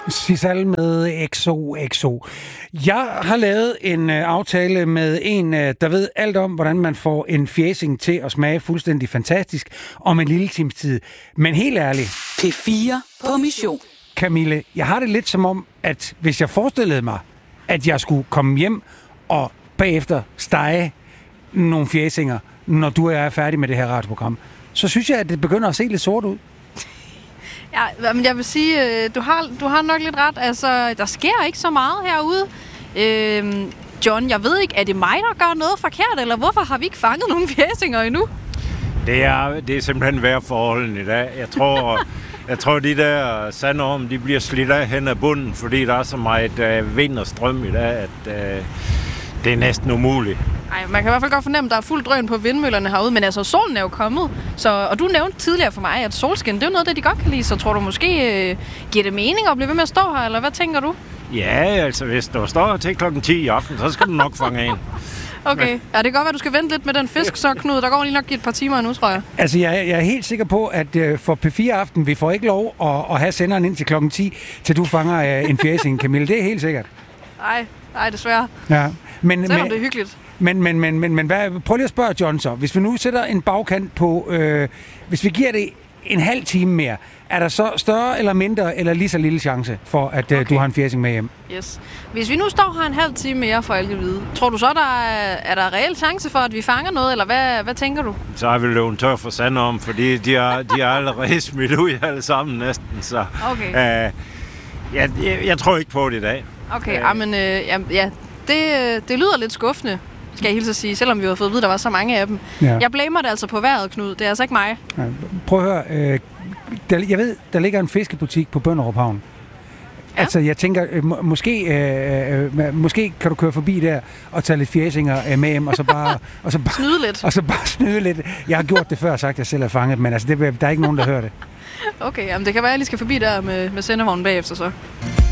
Sisal med XOXO. Jeg har lavet en aftale med en, der ved alt om, hvordan man får en fjæsing til at smage fuldstændig fantastisk om en lille times tid. Men helt ærligt. P4 på mission. Camille, jeg har det lidt som om, at hvis jeg forestillede mig, at jeg skulle komme hjem og bagefter stege nogle fjæsinger, når du og jeg er færdige med det her radioprogram, så synes jeg, at det begynder at se lidt sort ud. Ja, men jeg vil sige, du har nok lidt ret. Altså, der sker ikke så meget herude. John, jeg ved ikke, er det mig, der gør noget forkert, eller hvorfor har vi ikke fanget nogen fjæsinger endnu? Det er simpelthen vejrforholdene i dag. Jeg tror, de der sandorme, de bliver slidt af hen ad bunden, fordi der er så meget vind og strøm i dag, at det er næsten umuligt. Nej, man kan i hvert fald godt fornemme, at der er fuld drøn på vindmøllerne herude, men altså solen er jo kommet. Og du nævnte tidligere for mig, at solskin, det er jo noget, det de godt kan lide, så tror du måske giver det mening at blive ved med at stå her, eller hvad tænker du? Ja, altså hvis du står til klokken 10 i aften, så skal du nok fange en. Okay, ja, det kan godt være, at du skal vente lidt med den fisk, så Knud. Der går lige nok et par timer nu, tror jeg. Altså, jeg er helt sikker på, at for P4-aften, vi får ikke lov at have senderen ind til klokken 10, til du fanger en fjæsing, Camille. Det er helt sikkert. Nej, desværre. Ja. Selvom det er hyggeligt. Men prøv lige at spørge John så. Hvis vi nu sætter en bagkant på... hvis vi giver det en halv time mere, er der så større eller mindre eller lige så lille chance for, at du har en fjæsing med hjem? Yes. Hvis vi nu står her en halv time mere for alt at vide, tror du så, er der reel chance for, at vi fanger noget, eller hvad tænker du? Så er vi løbet tør for sandorm, fordi de er allerede smidt ud alle sammen næsten. Så, okay. Jeg tror ikke på det i dag. Okay, det lyder lidt skuffende, skal jeg hilse at sige, selvom vi har fået at vide, at der var så mange af dem. Ja. Jeg blamer det altså på vejret, Knud. Det er altså ikke mig. Ja, prøv at høre. Jeg ved, der ligger en fiskebutik på Bønderup Havn. Ja. Altså, jeg tænker, måske kan du køre forbi der og tage lidt fjæsinger med hjem, og så bare... snyde lidt. Og så bare snyde lidt. Jeg har gjort det før, sagt, at jeg selv har fanget, men altså, der er ikke nogen, der hører det. Okay, jamen det kan være, at jeg lige skal forbi der med sendevognen bagefter så.